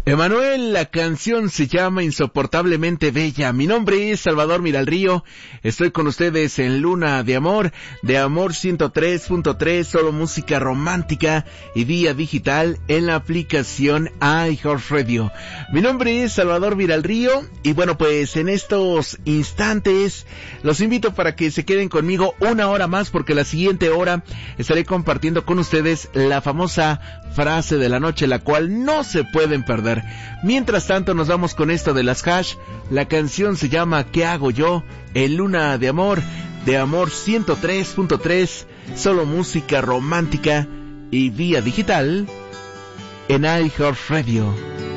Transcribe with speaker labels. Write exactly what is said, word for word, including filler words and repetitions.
Speaker 1: Emanuel, la canción se llama Insoportablemente Bella. Mi nombre es Salvador Miralrío. Estoy con ustedes en Luna de Amor, de Amor ciento tres punto tres, solo música romántica y vía digital en la aplicación iHeartRadio. Mi nombre es Salvador Miralrío y bueno, pues en estos instantes los invito para que se queden conmigo una hora más, porque la siguiente hora estaré compartiendo con ustedes la famosa frase de la noche, la cual no se pueden perder. Mientras tanto nos vamos con esto de las Hash. La canción se llama ¿Qué hago yo? En Luna de Amor, de Amor ciento tres punto tres, solo música romántica y vía digital en iHeartRadio.